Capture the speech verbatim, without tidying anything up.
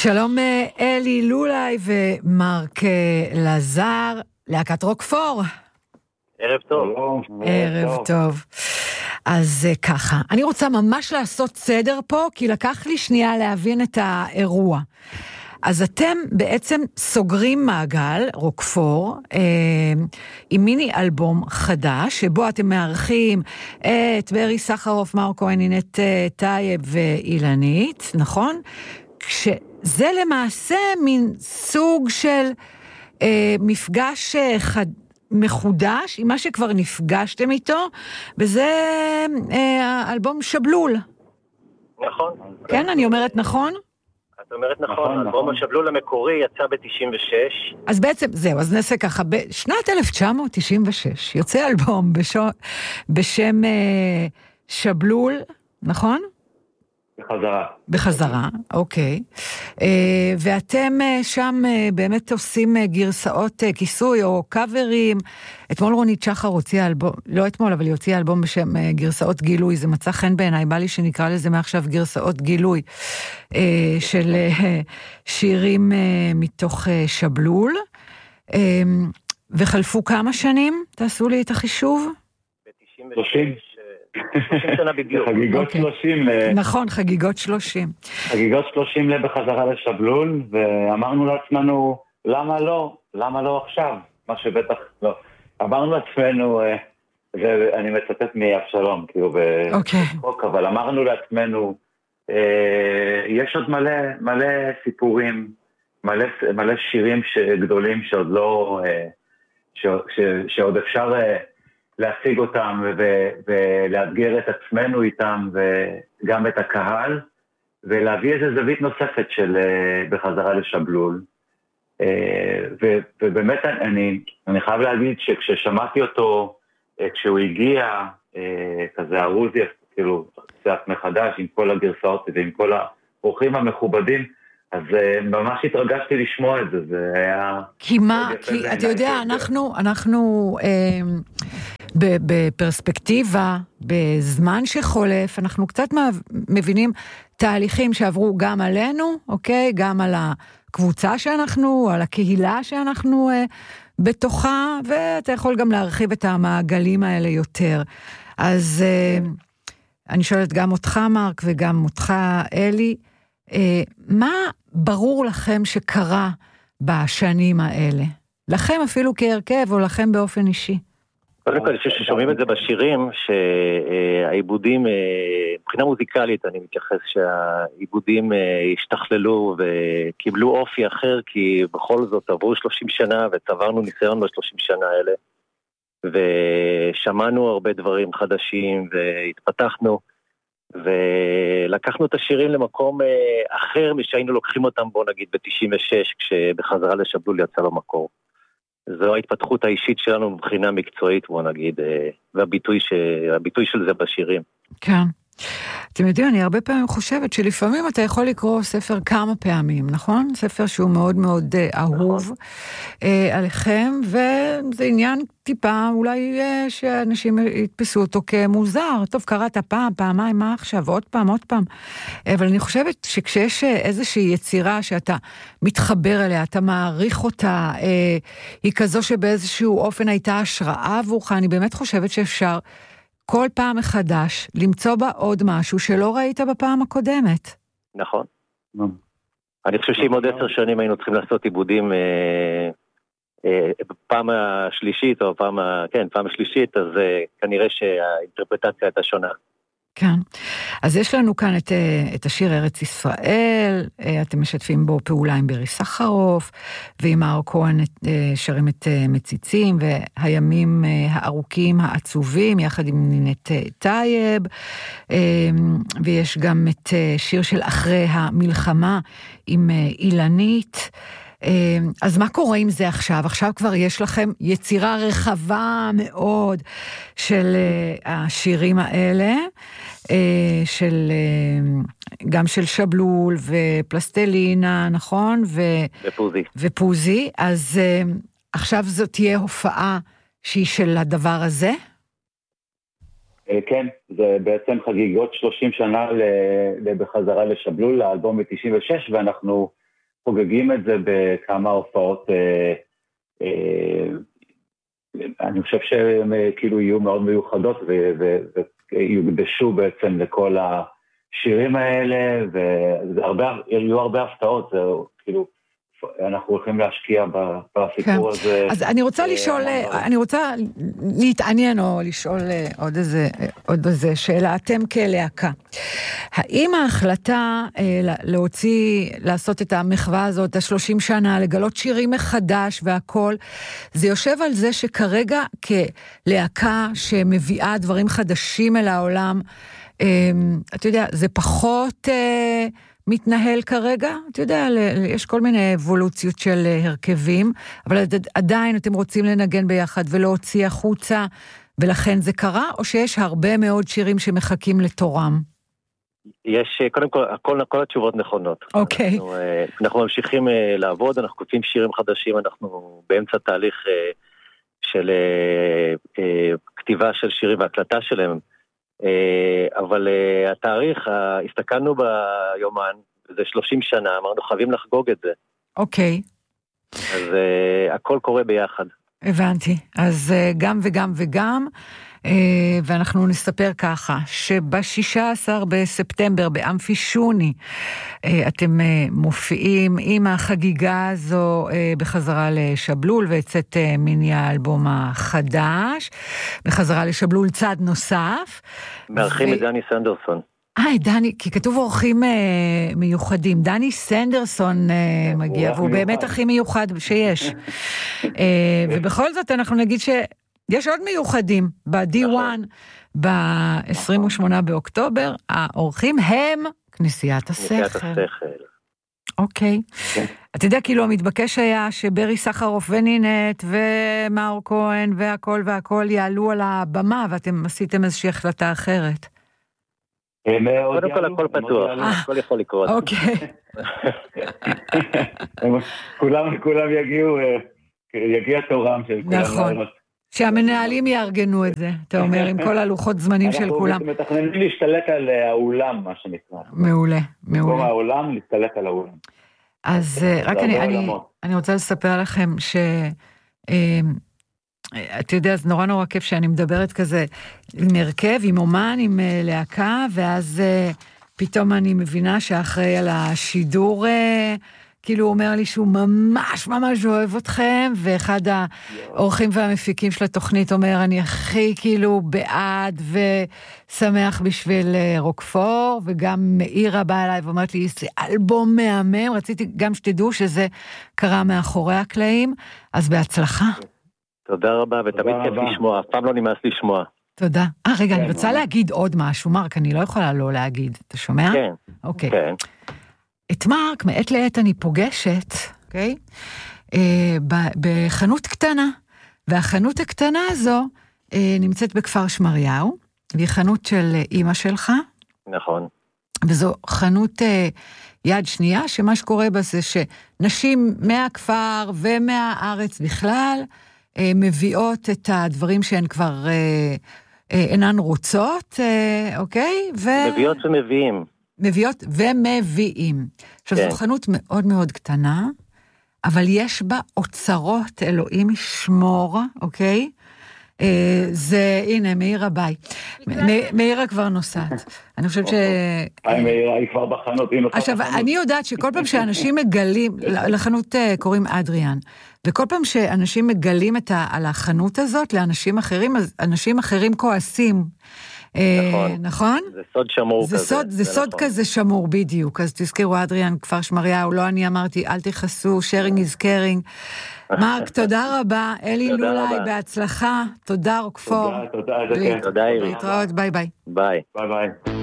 שלום אלי לולאי ומרק לזר, להקת רוקפור. ערב טוב. ערב טוב. אז ככה, אני רוצה ממש לעשות סדר פה, כי לקח לי שנייה להבין את האירוע. אז אתם בעצם סוגרים מעגל, רוקפור, אה, עם מיני אלבום חדש, שבו אתם מארחים את ברי סחרוף, מרק כהן, נינת טייב ואילנית, נכון? כשזה למעשה מין סוג של אה, מפגש חד... מחודש, עם מה שכבר נפגשתם איתו, וזה אה, אלבום שבלול. נכון. כן, אני אומרת נכון? את אומרת נכון, אלבום השבלול המקורי יצא ב-תשעים ושש. אז בעצם, זהו, אז נעשה ככה, בשנת אלף תשע מאות תשעים ושש יוצא אלבום בשם שבלול, נכון? בחזרה. בחזרה, אוקיי. ואתם שם באמת עושים גרסאות כיסוי או קאברים. אתמול רונית שחר הוציאה אלבום, לא אתמול, אבל היא הוציאה אלבום בשם גרסאות גילוי. זה מצא חן בעיניי, בא לי שנקרא לזה מעכשיו גרסאות גילוי של שירים מתוך שבלול. וחלפו כמה שנים? תעשו לי את החישוב. ב-תשעים ושש. שלושים שנה בדיוק. חגיגות שלושים. נכון, חגיגות שלושים. חגיגות שלושים בחזרה לשבלול, ואמרנו לעצמנו, למה לא? למה לא עכשיו? מה שבטח לא. אמרנו לעצמנו, ואני מצטט מאבשלום, כאילו בחוק, אבל אמרנו לעצמנו, יש עוד מלא, מלא סיפורים, מלא, מלא שירים גדולים שעוד לא, שעוד אפשר להשיג אותם ולאתגר את עצמנו איתם וגם את הקהל, ולהביא איזו זווית נוספת של בחזרה לשבלול. ובאמת אני, אני חייב להגיד שכששמעתי אותו, כשהוא הגיע, כזה ארוזי, כאילו, קצת מחדש עם כל הגרסאות ועם כל האורחים המכובדים, אז ממש התרגשתי לשמוע את זה, זה היה... כי מה, כי אתה יודע, אנחנו, אנחנו בפרספקטיבה, בזמן שחולף, אנחנו קצת מבינים תהליכים שעברו גם עלינו, אוקיי? גם על הקבוצה שאנחנו, על הקהילה שאנחנו בתוכה, ואתה יכול גם להרחיב את המעגלים האלה יותר. אז אני שואלת גם אותך, מרק, וגם אותך, אלי, מה ברור לכם שקרה בשנים האלה? לכם אפילו כהרכב, או לכם באופן אישי? קודם כל, אני חושב ששומעים את זה בשירים, שהעיבודים, מבחינה מוזיקלית, אני מתייחס שהעיבודים השתכללו וקיבלו אופי אחר, כי בכל זאת עברו שלושים שנה, וצברנו ניסיון ב-שלושים שנה האלה, ושמענו הרבה דברים חדשים, והתפתחנו, ולקחנו את השירים למקום אחר, משהיינו לוקחים אותם, בוא נגיד, ב-תשעים ושש, כשבחזרה לשבלול יצא לו מקור. זו ההתפתחות האישית שלנו מבחינה מקצועית, בוא נגיד, והביטוי ש... הביטוי של זה בשירים. כן. אתם יודעים, אני הרבה פעמים חושבת שלפעמים אתה יכול לקרוא ספר כמה פעמים, נכון? ספר שהוא מאוד מאוד אהוב עליכם, וזה עניין טיפה, אולי שאנשים יתפסו אותו כמוזר. טוב, קראת פעם, פעמיים, מה עכשיו? עוד פעם, עוד פעם. אבל אני חושבת שכשיש איזושהי יצירה שאתה מתחבר אליה, אתה מעריך אותה, היא כזו שבאיזשהו אופן הייתה השראה עבורך, אני באמת חושבת שאפשר כל פעם מחדש למצוא בה עוד משהו שלא ראית בפעם הקודמת. נכון. אני חושב שאם עוד עשר שנים היינו צריכים לעשות עיבודים פעם השלישית, או פעם, כן, פעם השלישית, אז כנראה שהאינטרפרטציה הייתה שונה. כן. אז יש לנו כאן את, את השיר ארץ ישראל, אתם משתפים בו פעולה עם ברי סחרוף, ועם מרק כהן שרים את מציצים, והימים הארוכים העצובים, יחד עם נינת טייב, ויש גם את שיר של אחרי המלחמה עם אילנית. אז מה קורה עם זה עכשיו? עכשיו כבר יש לכם יצירה רחבה מאוד של השירים האלה, של, גם של שבלול ופלסטלינה, נכון? ו, ופוזי. ופוזי. אז עכשיו זאת תהיה הופעה שהיא של הדבר הזה? כן, זה בעצם חגיגות שלושים שנה בחזרה לשבלול, לאלבום ב-תשעים ושש, ואנחנו חוגגים את זה בכמה הופעות, אה, אה, אני חושב שהם כאילו יהיו מאוד מיוחדות, ויוקדשו בעצם לכל השירים האלה, ויהיו הרבה הפתעות, זה כאילו, אנחנו הולכים להשקיע בסיפור כן. הזה. אז אני רוצה לשאול, אני רוצה להתעניין או לשאול עוד איזה, עוד איזה שאלה, אתם כלהקה. האם ההחלטה להוציא, לעשות את המחווה הזאת, השלושים שנה, לגלות שירים מחדש והכל, זה יושב על זה שכרגע כלהקה שמביאה דברים חדשים אל העולם, אתה יודע, זה פחות מתנהל כרגע, אתה יודע, יש כל מיני אבולוציות של הרכבים, אבל עדיין אתם רוצים לנגן ביחד ולהוציא החוצה, ולכן זה קרה, או שיש הרבה מאוד שירים שמחכים לתורם? יש, קודם כל, כל, כל התשובות נכונות. אוקיי. אנחנו, אנחנו ממשיכים לעבוד, אנחנו כותבים שירים חדשים, אנחנו באמצע תהליך של כתיבה של שירים והקלטה שלהם, אבל התאריך, הסתכלנו ביומן, זה שלושים שנה, אמרנו חייבים לחגוג את זה. אוקיי. אז הכל קורה ביחד. הבנתי, אז גם וגם וגם, ואנחנו נספר ככה, שב-שישה עשר בספטמבר באמפי שוני, אתם מופיעים עם החגיגה הזו בחזרה לשבלול, ויצאת מיני האלבום החדש, בחזרה לשבלול צד נוסף. מארחים את דני סנדרסון. אה, דני, כי כתוב אורחים מיוחדים. דני סנדרסון מגיע, והוא באמת הכי מיוחד שיש. ובכל זאת אנחנו נגיד ש... יש עוד מיוחדים, ב-די וואן, ב-עשרים ושמונה באוקטובר, האורחים הם כנסיית השכל. כנסיית השכל. אוקיי. אתה יודע, כאילו, המתבקש היה שברי סחרוף ונינט ומאור כהן והכל והכל יעלו על הבמה, ואתם עשיתם איזושהי החלטה אחרת. קודם כל, הכל פתוח, הכל יכול לקרות. אוקיי. כולם יגיעו, יגיע תורם של כולם. נכון. שהמנהלים יארגנו את זה, אתה אומר, עם כל הלוחות זמנים של כולם. אנחנו מתכננים להשתלט על האולם, מה שנקרא. מעולה, מעולה. במקום העולם, להשתלט על האולם. אז רק אני, אני, אני רוצה לספר לכם ש... אתה יודע, זה נורא נורא כיף שאני מדברת כזה עם הרכב, עם אומן, עם להקה, ואז פתאום אני מבינה שאחרי על השידור... כאילו הוא אומר לי שהוא ממש ממש אוהב אתכם, ואחד האורחים והמפיקים של התוכנית אומר, אני הכי כאילו בעד ושמח בשביל רוקפור, וגם מאירה באה אליי ואומרת לי, זה אלבום מהמם, רציתי גם שתדעו שזה קרה מאחורי הקלעים, אז בהצלחה. תודה רבה, ותמיד כיף לשמוע, אף פעם לא נמאס לשמוע. תודה. אה, רגע, אני רוצה להגיד עוד משהו, מרק, אני לא יכולה לא להגיד, אתה שומע? כן. אוקיי. כן. את מרק, מעת לעת אני פוגשת, אוקיי? אה, בחנות קטנה, והחנות הקטנה הזו אה, נמצאת בכפר שמריהו, והיא חנות של אמא שלך. נכון. וזו חנות אה, יד שנייה, שמה שקורה בה זה שנשים מהכפר ומהארץ בכלל, אה, מביאות את הדברים שהן כבר אה, אה, אינן רוצות, אה, אוקיי? ו... מביאות ומביאים. מביאות ומביאים. עכשיו, כן. זו חנות מאוד מאוד קטנה, אבל יש בה אוצרות, אלוהים ישמור, אוקיי? אה, זה, הנה, מאירה ביי. מאירה כבר נוסעת. אני חושבת ש... מאירה היא כבר בחנות. עכשיו, אני יודעת שכל פעם שאנשים מגלים, לחנות קוראים אדריאן, וכל פעם שאנשים מגלים על החנות הזאת לאנשים אחרים, אז אנשים אחרים כועסים, נכון. נכון? זה סוד שמור זה כזה. סוד, זה, זה סוד נכון. כזה שמור בדיוק. אז תזכרו, אדריאן, כפר שמריהו, לא אני אמרתי, אל תחסו, sharing is caring. מרק, תודה רבה. אלי לולאי, בהצלחה. תודה, רוקפור. תודה, תודה. תודה, אירי. להתראות, ביי ביי. ביי. ביי ביי.